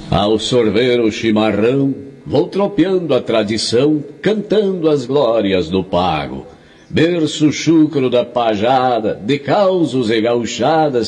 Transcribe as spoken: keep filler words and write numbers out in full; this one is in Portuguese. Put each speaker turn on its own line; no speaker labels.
Ao sorver o chimarrão, vou tropeando a tradição, cantando as glórias do pago. Berço chucro da pajada, de causos e gauchadas,